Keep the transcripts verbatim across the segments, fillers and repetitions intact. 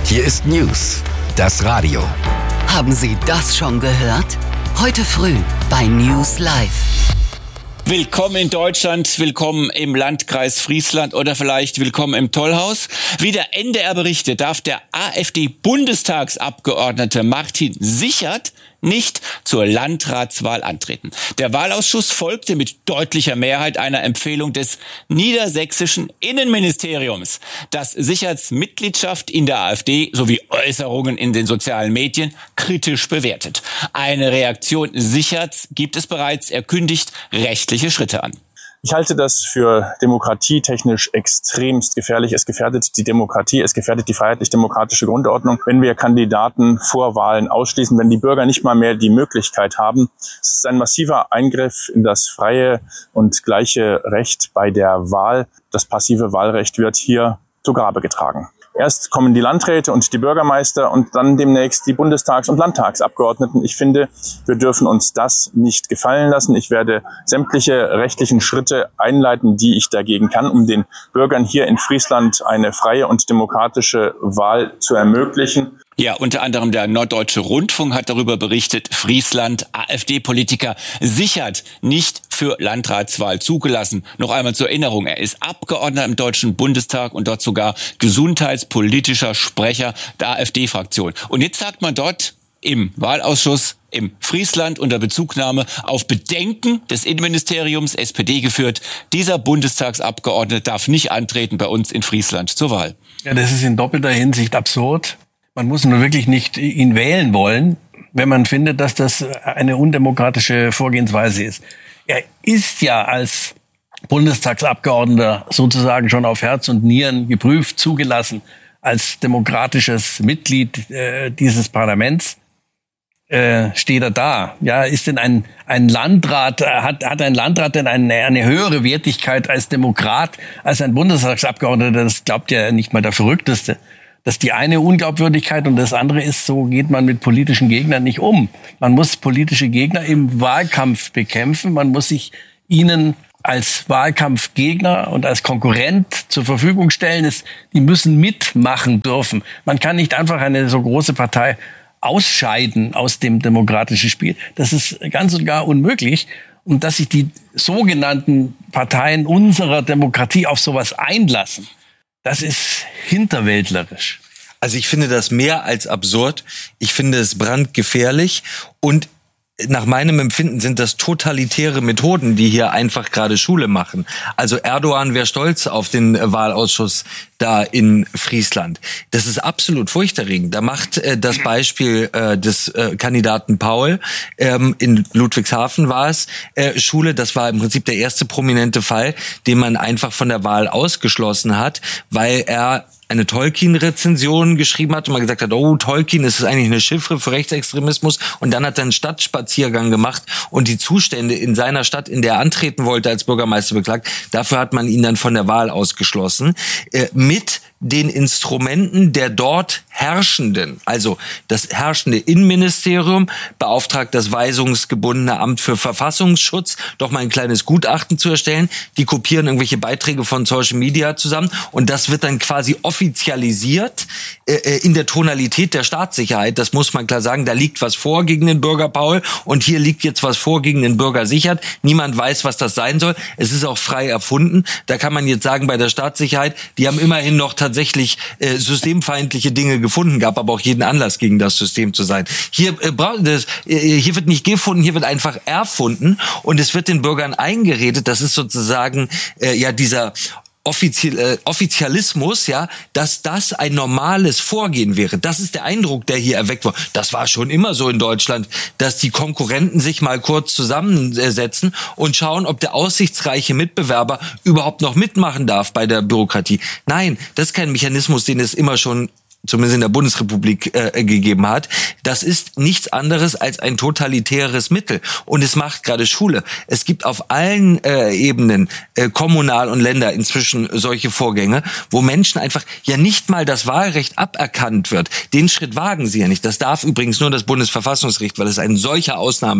Hier ist News, das Radio. Haben Sie das schon gehört? Heute früh bei News Live. Willkommen in Deutschland, willkommen im Landkreis Friesland oder vielleicht willkommen im Tollhaus. Wie der N D R berichtet, darf der AfD-Bundestagsabgeordnete Martin Sichert nicht zur Landratswahl antreten. Der Wahlausschuss folgte mit deutlicher Mehrheit einer Empfehlung des niedersächsischen Innenministeriums, das Sicherts Mitgliedschaft in der AfD sowie Äußerungen in den sozialen Medien kritisch bewertet. Eine Reaktion Sicherts gibt es bereits, er kündigt rechtliche Schritte an. Ich halte das für demokratietechnisch extremst gefährlich. Es gefährdet die Demokratie, es gefährdet die freiheitlich-demokratische Grundordnung, wenn wir Kandidaten vor Wahlen ausschließen, wenn die Bürger nicht mal mehr die Möglichkeit haben. Es ist ein massiver Eingriff in das freie und gleiche Recht bei der Wahl. Das passive Wahlrecht wird hier zu Grabe getragen. Erst kommen die Landräte und die Bürgermeister und dann demnächst die Bundestags- und Landtagsabgeordneten. Ich finde, wir dürfen uns das nicht gefallen lassen. Ich werde sämtliche rechtlichen Schritte einleiten, die ich dagegen kann, um den Bürgern hier in Friesland eine freie und demokratische Wahl zu ermöglichen. Ja, unter anderem der Norddeutsche Rundfunk hat darüber berichtet, Friesland, AfD-Politiker Sichert nicht für Landratswahl zugelassen. Noch einmal zur Erinnerung, er ist Abgeordneter im Deutschen Bundestag und dort sogar gesundheitspolitischer Sprecher der AfD-Fraktion. Und jetzt sagt man dort im Wahlausschuss im Friesland unter Bezugnahme auf Bedenken des Innenministeriums, S P D geführt, dieser Bundestagsabgeordnete darf nicht antreten bei uns in Friesland zur Wahl. Ja, das ist in doppelter Hinsicht absurd. Man muss nur wirklich nicht ihn wählen wollen, wenn man findet, dass das eine undemokratische Vorgehensweise ist. Er ist ja als Bundestagsabgeordneter sozusagen schon auf Herz und Nieren geprüft, zugelassen als demokratisches Mitglied äh, dieses Parlaments. Äh, steht er da? Ja, ist denn ein ein Landrat, hat hat ein Landrat denn eine, eine höhere Wertigkeit als Demokrat, als ein Bundestagsabgeordneter? Das glaubt ja nicht mal der Verrückteste. Das ist die eine Unglaubwürdigkeit und das andere ist, so geht man mit politischen Gegnern nicht um. Man muss politische Gegner im Wahlkampf bekämpfen. Man muss sich ihnen als Wahlkampfgegner und als Konkurrent zur Verfügung stellen. Es, die müssen mitmachen dürfen. Man kann nicht einfach eine so große Partei ausscheiden aus dem demokratischen Spiel. Das ist ganz und gar unmöglich. Und dass sich die sogenannten Parteien unserer Demokratie auf sowas einlassen, das ist hinterwäldlerisch. Also ich finde das mehr als absurd. Ich finde es brandgefährlich und nach meinem Empfinden sind das totalitäre Methoden, die hier einfach gerade Schule machen. Also Erdogan wäre stolz auf den Wahlausschuss da in Friesland. Das ist absolut furchterregend. Da macht äh, das Beispiel äh, des äh, Kandidaten Paul, ähm, in Ludwigshafen war es, äh, Schule. Das war im Prinzip der erste prominente Fall, den man einfach von der Wahl ausgeschlossen hat, weil er eine Tolkien-Rezension geschrieben hat und man gesagt hat, oh, Tolkien, das ist eigentlich eine Chiffre für Rechtsextremismus. Und dann hat er einen Stadtspaziergang gemacht und die Zustände in seiner Stadt, in der er antreten wollte als Bürgermeister, beklagt. Dafür hat man ihn dann von der Wahl ausgeschlossen. Äh, mit den Instrumenten der dort Herrschenden, also das herrschende Innenministerium beauftragt das weisungsgebundene Amt für Verfassungsschutz, doch mal ein kleines Gutachten zu erstellen. Die kopieren irgendwelche Beiträge von Social Media zusammen und das wird dann quasi offizialisiert äh, in der Tonalität der Staatssicherheit. Das muss man klar sagen. Da liegt was vor gegen den Bürger Paul und hier liegt jetzt was vor gegen den Bürger Sichert. Niemand weiß, was das sein soll. Es ist auch frei erfunden. Da kann man jetzt sagen, bei der Staatssicherheit, die haben immerhin noch tatsächlich äh, systemfeindliche Dinge gefunden, gab aber auch jeden Anlass, gegen das System zu sein. Hier, äh, das, äh, hier wird nicht gefunden, hier wird einfach erfunden und es wird den Bürgern eingeredet, das ist sozusagen äh, ja dieser Offizial, äh, Offizialismus, ja, dass das ein normales Vorgehen wäre. Das ist der Eindruck, der hier erweckt wurde. Das war schon immer so in Deutschland, dass die Konkurrenten sich mal kurz zusammensetzen und schauen, ob der aussichtsreiche Mitbewerber überhaupt noch mitmachen darf bei der Bürokratie. Nein, das ist kein Mechanismus, den es immer schon zumindest in der Bundesrepublik äh, gegeben hat. Das ist nichts anderes als ein totalitäres Mittel. Und es macht gerade Schule. Es gibt auf allen äh, Ebenen, äh, kommunal und Länder, inzwischen solche Vorgänge, wo Menschen einfach ja nicht mal das Wahlrecht aberkannt wird. Den Schritt wagen sie ja nicht. Das darf übrigens nur das Bundesverfassungsgericht, weil es ein solcher Ausnahme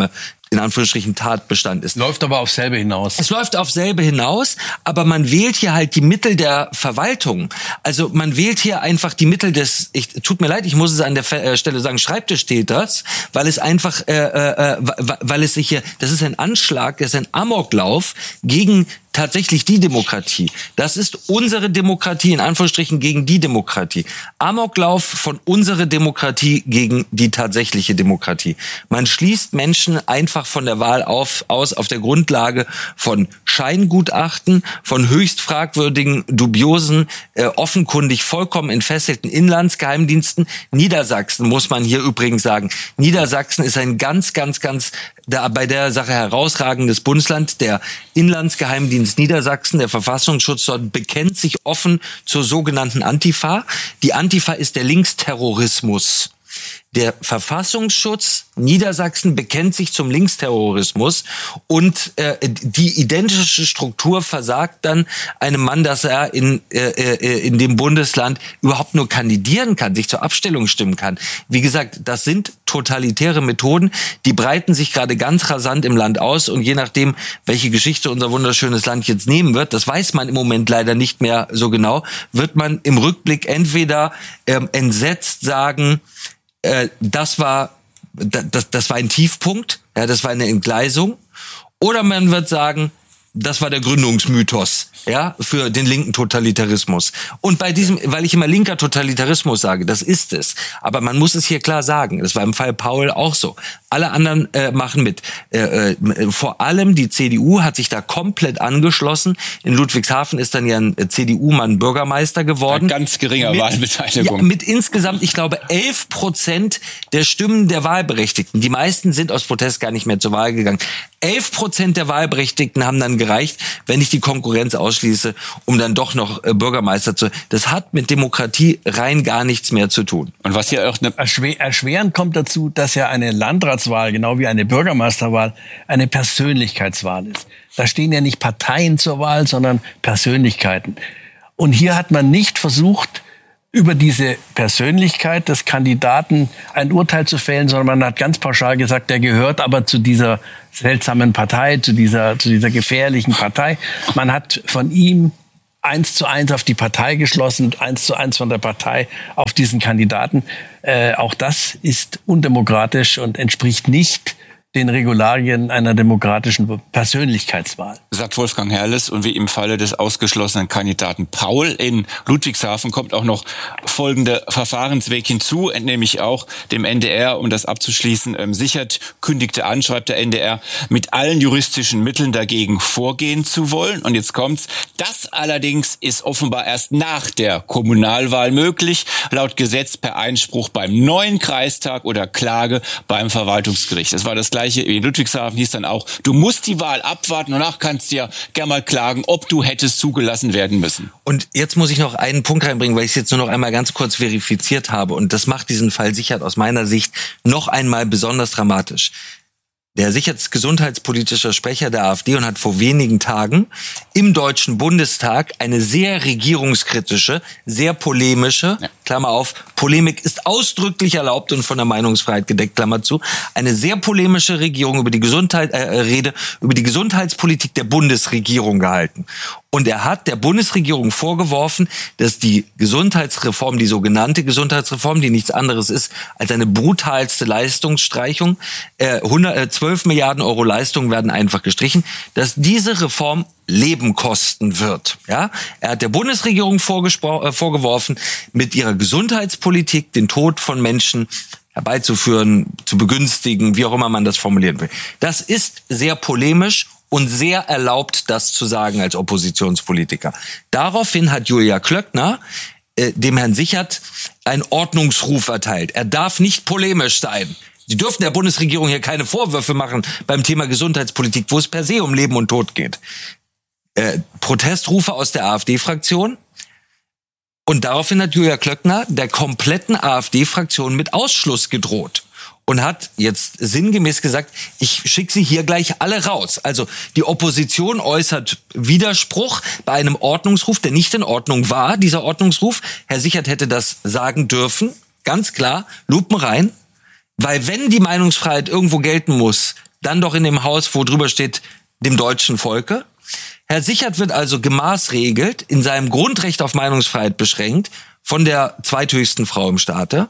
in Anführungsstrichen Tatbestand ist. Läuft aber auf selbe hinaus. Es läuft auf selbe hinaus, aber man wählt hier halt die Mittel der Verwaltung. Also man wählt hier einfach die Mittel des, ich, tut mir leid, ich muss es an der Stelle sagen, Schreibtischtäters, weil es einfach, äh, äh, weil es sich hier, das ist ein Anschlag, das ist ein Amoklauf gegen tatsächlich die Demokratie. Das ist unsere Demokratie, in Anführungsstrichen gegen die Demokratie. Amoklauf von unserer Demokratie gegen die tatsächliche Demokratie. Man schließt Menschen einfach von der Wahl auf, aus auf der Grundlage von Scheingutachten, von höchst fragwürdigen, dubiosen, äh, offenkundig vollkommen entfesselten Inlandsgeheimdiensten. Niedersachsen, muss man hier übrigens sagen, Niedersachsen ist ein ganz, ganz, ganz da bei der Sache herausragendes Bundesland. Der Inlandsgeheimdienst Niedersachsen, der Verfassungsschutz dort, bekennt sich offen zur sogenannten Antifa. Die Antifa ist der Linksterrorismus. Der Verfassungsschutz Niedersachsen bekennt sich zum Linksterrorismus und äh, die identische Struktur versagt dann einem Mann, dass er in äh, in dem Bundesland überhaupt nur kandidieren kann, sich zur Abstimmung stimmen kann. Wie gesagt, das sind totalitäre Methoden, die breiten sich gerade ganz rasant im Land aus und je nachdem, welche Geschichte unser wunderschönes Land jetzt nehmen wird, das weiß man im Moment leider nicht mehr so genau, wird man im Rückblick entweder ähm, entsetzt sagen, Äh, das war, das, das war ein Tiefpunkt, ja, das war eine Entgleisung. Oder man wird sagen, das war der Gründungsmythos, ja, für den linken Totalitarismus. Und bei diesem, weil ich immer linker Totalitarismus sage, das ist es. Aber man muss es hier klar sagen. Das war im Fall Paul auch so. Alle anderen äh, machen mit. Äh, äh, vor allem die C D U hat sich da komplett angeschlossen. In Ludwigshafen ist dann ja ein C D U-Mann Bürgermeister geworden. Ein ganz geringer mit, Wahlbeteiligung. Ja, mit insgesamt, ich glaube, elf Prozent der Stimmen der Wahlberechtigten. Die meisten sind aus Protest gar nicht mehr zur Wahl gegangen. Elf Prozent der Wahlberechtigten haben dann gereicht, wenn ich die Konkurrenz ausschließe, um dann doch noch äh, Bürgermeister zu. Das hat mit Demokratie rein gar nichts mehr zu tun. Und was hier auch eine Erschwer, erschwerend kommt dazu, dass ja eine Landratswahl, genau wie eine Bürgermeisterwahl, eine Persönlichkeitswahl ist. Da stehen ja nicht Parteien zur Wahl, sondern Persönlichkeiten. Und hier hat man nicht versucht, über diese Persönlichkeit des Kandidaten ein Urteil zu fällen, sondern man hat ganz pauschal gesagt, der gehört aber zu dieser seltsamen Partei, zu dieser, zu dieser gefährlichen Partei. Man hat von ihm eins zu eins auf die Partei geschlossen, eins zu eins von der Partei auf diesen Kandidaten. Äh, auch das ist undemokratisch und entspricht nicht den Regularien einer demokratischen Persönlichkeitswahl. Sagt Wolfgang Herrles, und wie im Falle des ausgeschlossenen Kandidaten Paul in Ludwigshafen kommt auch noch folgender Verfahrensweg hinzu, nämlich auch dem N D R, um das abzuschließen, ähm, sichert, kündigte an, schreibt der N D R, mit allen juristischen Mitteln dagegen vorgehen zu wollen. Und jetzt kommt's. Das allerdings ist offenbar erst nach der Kommunalwahl möglich, laut Gesetz per Einspruch beim neuen Kreistag oder Klage beim Verwaltungsgericht. Das war das Gleiche in Ludwigshafen, hieß dann auch, du musst die Wahl abwarten, danach kannst du ja gerne mal klagen, ob du hättest zugelassen werden müssen. Und jetzt muss ich noch einen Punkt reinbringen, weil ich es jetzt nur noch einmal ganz kurz verifiziert habe. Und das macht diesen Fall sicher aus meiner Sicht noch einmal besonders dramatisch. Der sicherheitsgesundheitspolitische Sprecher der AfD und hat vor wenigen Tagen im Deutschen Bundestag eine sehr regierungskritische, sehr polemische, ja. Klammer auf, Polemik ist ausdrücklich erlaubt und von der Meinungsfreiheit gedeckt, Klammer zu, eine sehr polemische Regierung über die Gesundheit, äh, Rede über die Gesundheitspolitik der Bundesregierung gehalten. Und er hat der Bundesregierung vorgeworfen, dass die Gesundheitsreform, die sogenannte Gesundheitsreform, die nichts anderes ist als eine brutalste Leistungsstreichung, äh, zwölf Milliarden Euro Leistungen werden einfach gestrichen, dass diese Reform Leben kosten wird. Ja, er hat der Bundesregierung äh, vorgeworfen, mit ihrer Gesundheitspolitik den Tod von Menschen herbeizuführen, zu begünstigen, wie auch immer man das formulieren will. Das ist sehr polemisch und sehr erlaubt, das zu sagen als Oppositionspolitiker. Daraufhin hat Julia Klöckner äh, dem Herrn Sichert einen Ordnungsruf erteilt. Er darf nicht polemisch sein. Sie dürfen der Bundesregierung hier keine Vorwürfe machen beim Thema Gesundheitspolitik, wo es per se um Leben und Tod geht. Äh, Protestrufe aus der AfD-Fraktion. Und daraufhin hat Julia Klöckner der kompletten AfD-Fraktion mit Ausschluss gedroht. Und hat jetzt sinngemäß gesagt, ich schicke sie hier gleich alle raus. Also die Opposition äußert Widerspruch bei einem Ordnungsruf, der nicht in Ordnung war, dieser Ordnungsruf. Herr Sichert hätte das sagen dürfen, ganz klar, Lupen rein. Weil wenn die Meinungsfreiheit irgendwo gelten muss, dann doch in dem Haus, wo drüber steht, dem deutschen Volke. Herr Sichert wird also gemaßregelt, in seinem Grundrecht auf Meinungsfreiheit beschränkt, von der zweithöchsten Frau im Staate.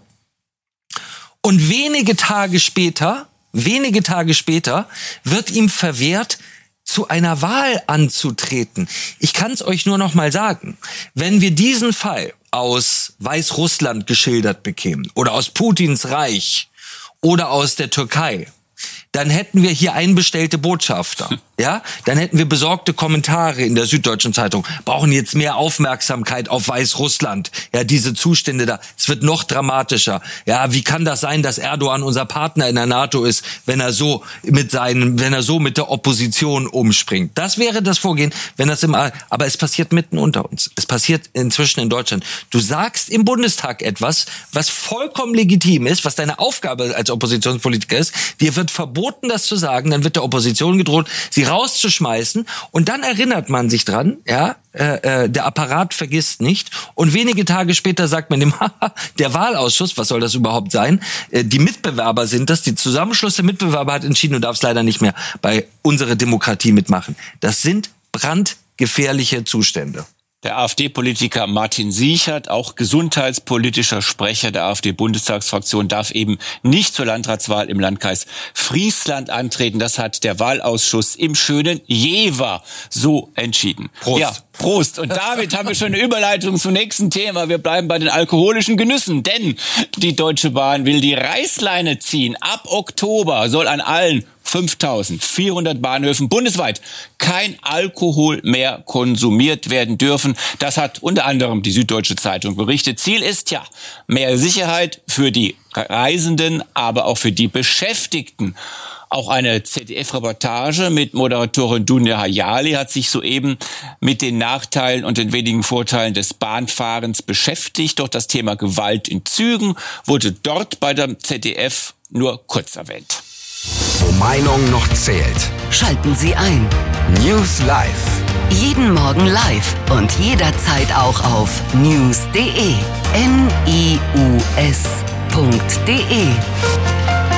Und wenige Tage später, wenige Tage später wird ihm verwehrt, zu einer Wahl anzutreten. Ich kann es euch nur noch mal sagen. Wenn wir diesen Fall aus Weißrussland geschildert bekämen oder aus Putins Reich oder aus der Türkei, dann hätten wir hier einbestellte Botschafter. Ja, dann hätten wir besorgte Kommentare in der Süddeutschen Zeitung. Brauchen jetzt mehr Aufmerksamkeit auf Weißrussland. Ja, diese Zustände da. Es wird noch dramatischer. Ja, wie kann das sein, dass Erdogan unser Partner in der NATO ist, wenn er so mit seinen, wenn er so mit der Opposition umspringt? Das wäre das Vorgehen, wenn das im, aber es passiert mitten unter uns. Es passiert inzwischen in Deutschland. Du sagst im Bundestag etwas, was vollkommen legitim ist, was deine Aufgabe als Oppositionspolitiker ist. Dir wird verboten, das zu sagen. Dann wird der Opposition gedroht, sie rauszuschmeißen, und dann erinnert man sich dran, ja, äh, äh, der Apparat vergisst nicht, und wenige Tage später sagt man dem, der Wahlausschuss, was soll das überhaupt sein, äh, die Mitbewerber sind das, die Zusammenschluss der Mitbewerber hat entschieden, du darfst leider nicht mehr bei unserer Demokratie mitmachen. Das sind brandgefährliche Zustände. Der AfD-Politiker Martin Sichert, auch gesundheitspolitischer Sprecher der AfD-Bundestagsfraktion, darf eben nicht zur Landratswahl im Landkreis Friesland antreten. Das hat der Wahlausschuss im schönen Jever so entschieden. Prost. Ja, Prost. Und damit haben wir schon eine Überleitung zum nächsten Thema. Wir bleiben bei den alkoholischen Genüssen, denn die Deutsche Bahn will die Reißleine ziehen. Ab Oktober soll an allen fünftausendvierhundert Bahnhöfen bundesweit kein Alkohol mehr konsumiert werden dürfen. Das hat unter anderem die Süddeutsche Zeitung berichtet. Ziel ist ja mehr Sicherheit für die Reisenden, aber auch für die Beschäftigten. Auch eine Z D F-Reportage mit Moderatorin Dunja Hayali hat sich soeben mit den Nachteilen und den wenigen Vorteilen des Bahnfahrens beschäftigt. Doch das Thema Gewalt in Zügen wurde dort bei der Z D F nur kurz erwähnt. Wo Meinung noch zählt. Schalten Sie ein. News Live. Jeden Morgen live und jederzeit auch auf news punkt de. N I U S punkt de.